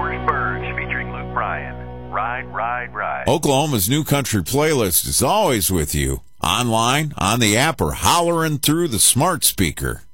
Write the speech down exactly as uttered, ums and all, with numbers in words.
First Burge featuring Luke Bryan. Ride, ride, ride. Oklahoma's New Country playlist is always with you, online, on the app, or hollering through the smart speaker.